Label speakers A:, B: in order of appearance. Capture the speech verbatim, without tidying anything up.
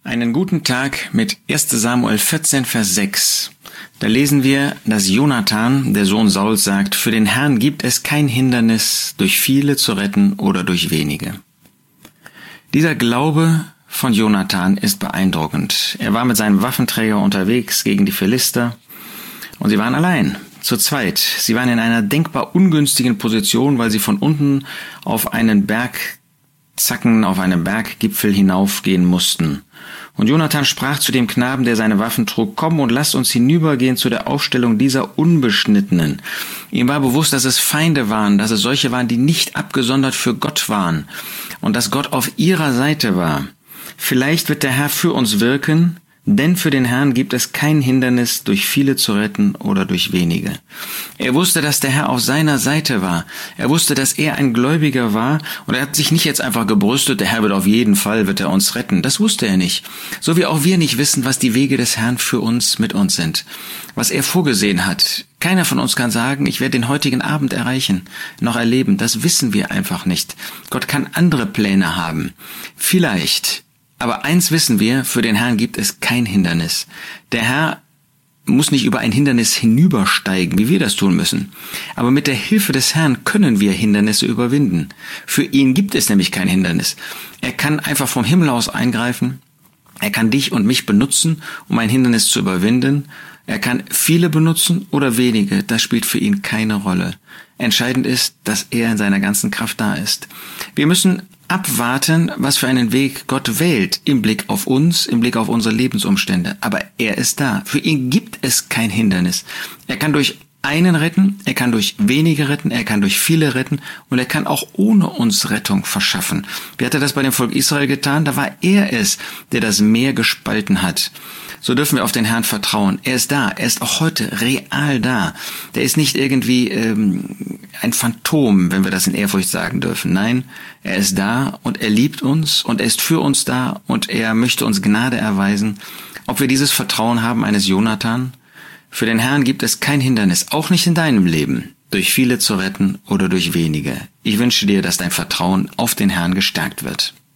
A: Einen guten Tag mit erster Samuel vierzehn, Vers sechs. Da lesen wir, dass Jonathan, der Sohn Sauls, sagt, für den Herrn gibt es kein Hindernis, durch viele zu retten oder durch wenige. Dieser Glaube von Jonathan ist beeindruckend. Er war mit seinem Waffenträger unterwegs gegen die Philister und sie waren allein, zu zweit. Sie waren in einer denkbar ungünstigen Position, weil sie von unten auf einen Bergzacken, auf einen Berggipfel hinaufgehen mussten. Und Jonathan sprach zu dem Knaben, der seine Waffen trug, komm und lass uns hinübergehen zu der Aufstellung dieser Unbeschnittenen. Ihm war bewusst, dass es Feinde waren, dass es solche waren, die nicht abgesondert für Gott waren und dass Gott auf ihrer Seite war. Vielleicht wird der Herr für uns wirken, denn für den Herrn gibt es kein Hindernis, durch viele zu retten oder durch wenige. Er wusste, dass der Herr auf seiner Seite war. Er wusste, dass er ein Gläubiger war und er hat sich nicht jetzt einfach gebrüstet, der Herr wird auf jeden Fall, wird er uns retten. Das wusste er nicht. So wie auch wir nicht wissen, was die Wege des Herrn für uns mit uns sind. Was er vorgesehen hat. Keiner von uns kann sagen, ich werde den heutigen Abend erreichen, noch erleben. Das wissen wir einfach nicht. Gott kann andere Pläne haben. Vielleicht. Aber eins wissen wir, für den Herrn gibt es kein Hindernis. Der Herr muss nicht über ein Hindernis hinübersteigen, wie wir das tun müssen. Aber mit der Hilfe des Herrn können wir Hindernisse überwinden. Für ihn gibt es nämlich kein Hindernis. Er kann einfach vom Himmel aus eingreifen. Er kann dich und mich benutzen, um ein Hindernis zu überwinden. Er kann viele benutzen oder wenige. Das spielt für ihn keine Rolle. Entscheidend ist, dass er in seiner ganzen Kraft da ist. Wir müssen abwarten, was für einen Weg Gott wählt, im Blick auf uns, im Blick auf unsere Lebensumstände. Aber er ist da. Für ihn gibt es kein Hindernis. Er kann durch einen retten, er kann durch wenige retten, er kann durch viele retten und er kann auch ohne uns Rettung verschaffen. Wie hat er das bei dem Volk Israel getan? Da war er es, der das Meer gespalten hat. So dürfen wir auf den Herrn vertrauen. Er ist da, er ist auch heute real da. Der ist nicht irgendwie ähm, ein Phantom, wenn wir das in Ehrfurcht sagen dürfen. Nein, er ist da und er liebt uns und er ist für uns da und er möchte uns Gnade erweisen. Ob wir dieses Vertrauen haben eines Jonathan? Für den Herrn gibt es kein Hindernis, auch nicht in deinem Leben, durch viele zu retten oder durch wenige. Ich wünsche dir, dass dein Vertrauen auf den Herrn gestärkt wird.